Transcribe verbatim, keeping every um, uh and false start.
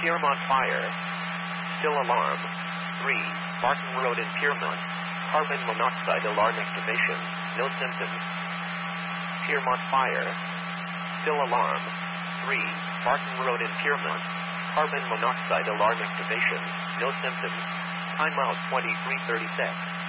Piermont Fire. Still alarm. three. Barton Road in Piermont. Carbon monoxide alarm activation. No symptoms. Piermont Fire. Still alarm. three. Barton Road in Piermont. Carbon monoxide alarm activation. No symptoms. Timeout twenty-three thirty-six.